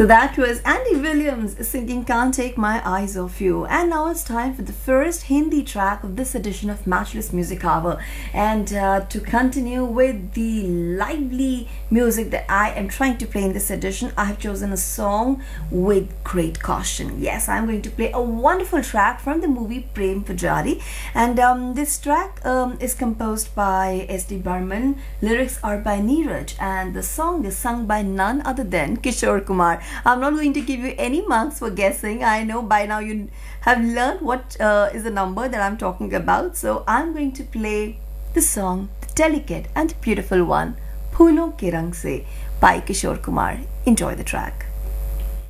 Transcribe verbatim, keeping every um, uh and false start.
So that was Andy Williams singing Can't Take My Eyes Off You. And now it's time for the first Hindi track of this edition of Matchless Music Hour. And uh, to continue with the lively music that I am trying to play in this edition, I have chosen a song with great caution. Yes, I'm going to play a wonderful track from the movie Prem Pujari. And um, this track um, is composed by S D Burman. Lyrics are by Neeraj. And the song is sung by none other than Kishore Kumar. I'm not going to give you any marks for guessing. I know by now you have learned what uh, is the number that I'm talking about. So I'm going to play the song, the delicate and beautiful one, Phoolon Ke Rang Se by Kishore Kumar. Enjoy the track.